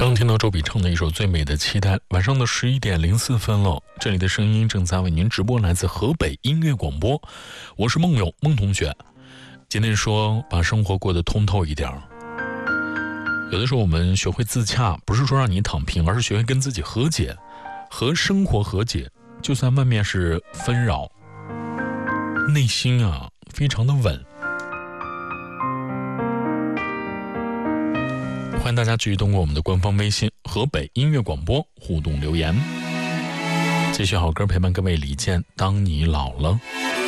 刚听到周笔畅的一首《最美的期待》，晚上的11:04了。这里的声音正在为您直播，来自河北音乐广播。我是梦勇，孟同学。今天说把生活过得通透一点。有的时候我们学会自洽，不是说让你躺平，而是学会跟自己和解，和生活和解。就算外面是纷扰，内心非常的稳。欢迎大家继续通过我们的官方微信河北音乐广播互动留言。继续好歌陪伴各位，李健，当你老了。